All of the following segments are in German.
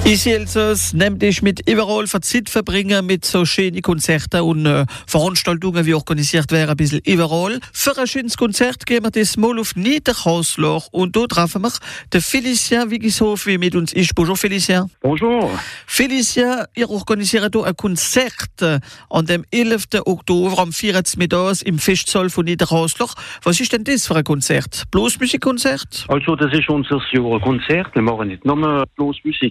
Ici Elsass nimmt dich mit überall für Zeit verbringen mit so schönen Konzerten und Veranstaltungen, wie organisiert werden, ein bisschen überall. Für ein schönes Konzert gehen wir das mal auf Niederhausloch und da treffen wir den Félicien Wiggishof, wie mit uns ist. Bonjour Félicien. Bonjour. Félicien, ihr organisiert hier ein Konzert an dem 11. Oktober am 14. Mittags im Festsaal von Niederhausloch. Was ist denn das für ein Konzert? Bloß Musikkonzert? Also das ist unser Konzert. Wir machen nicht nur bloß Musik.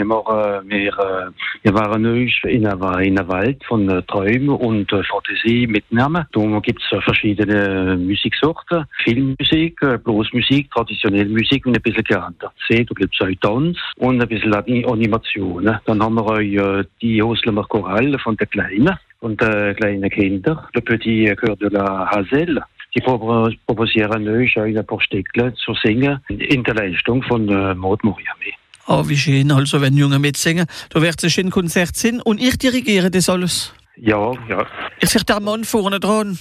Wir waren neulich in einer Welt von Träumen und Fantasie mitnehmen. Da gibt es verschiedene Musiksorten. Filmmusik, Bluesmusik, traditionelle Musik und ein bisschen geändert. Da gibt es auch Tanz und ein bisschen Animationen. Dann haben wir auch die Hoslemer Choral von den kleinen Kindern. Le Petit Cœur de la Hazel. Die proposieren euch ein paar Stücke zu singen in der Leistung von Maud Moriarty. Oh, wie schön, also wenn Junge mitsingen. Da wird es ein schönes Konzert sein und ich dirigiere das alles. Ja. Ich sehe den Mann vorne dran.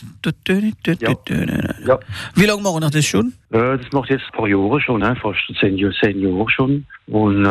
Ja. Wie lange machen wir das schon? Das macht jetzt ein paar Jahre schon, fast 10 Jahre schon. Und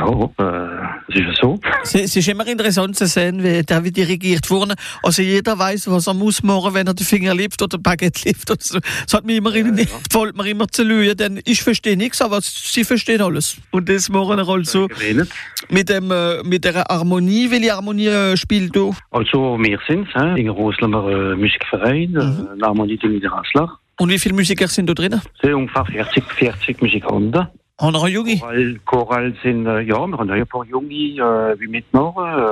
das ist ja so. Es ist immer interessant zu sehen, wie der wie dirigiert wurde. Also jeder weiß, was er muss machen, wenn er den Finger liftet oder Baguette liftet. So. Das hat mich immer gefällt mir immer zu lügen, denn ich verstehe nichts, aber sie verstehen alles. Und das machen wir also mit der Harmonie. Welche Harmonie spielt du? Also wir sind es, in Roslemer Musikverein, eine Harmonie in Niederhausloch. Und wie viele Musiker sind da drin? Es sind ungefähr 40 Musikanten. Und noch Junge? Choral sind, wir haben auch ein paar Junge wie mitmachen.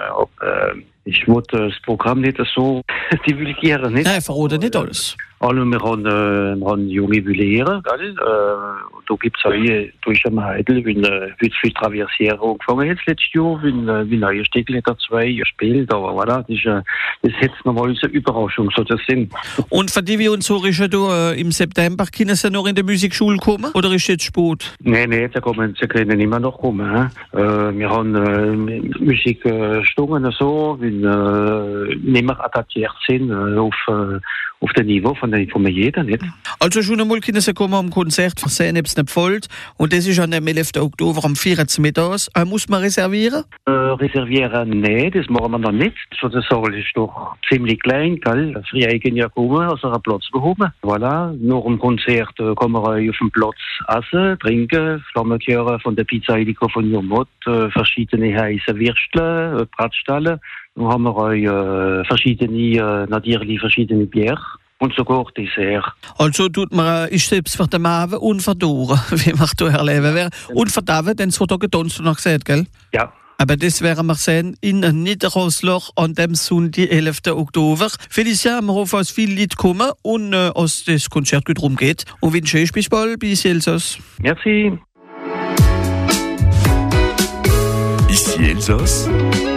Ich wollte das Programm nicht so divulgieren. Nicht? Nein, verraten nicht alles. Also wir haben junge Bühler, gell? Da gibt es auch durch am Heidel, wie viel Traversiere angefangen jetzt letztes Jahr, wie neue Stücke da 2 gespielt, aber voilà, das ist jetzt nochmal eine Überraschung, so das sind. Und für die, wie uns so ist, im September, können sie noch in der Musikschule kommen, oder ist jetzt spät? Nein, sie können immer noch kommen. Wir haben Musikstunden so, wie nicht mehr adaptiert sind auf dem Niveau von jeder, nicht? Also schon einmal können Sie kommen am Konzert, sehen, ob es nicht fällt. Und das ist an dem 11. Oktober am 14. Mittags. Muss man reservieren? Reservieren, nein, das machen wir noch nicht. So, der Saal ist doch ziemlich klein, gell? Früher können ja kommen, also einen Platz bekommen. Voilà, nach dem Konzert kann man auf dem Platz essen, trinken, Flammenköre von der Pizza Illico von Jomot, verschiedene heiße Würstle, Bratstellen. Dann haben wir auch verschiedene Bier. Und sogar Dessert. Also tut man, ist selbst für den Maven und für die Ohren, wie man hier erleben wäre. Und für David, den es vor Tagen Donnerstag noch gesehen, gell? Ja. Aber das werden wir sehen in Niederhausloch an dem Sonntag, 11. Oktober. Félicien, wir hoffen, dass viele Leute kommen und dass das Konzert gut rumgeht. Und wünsche euch bis bald, bis Elsass. Merci. Ici Elsass.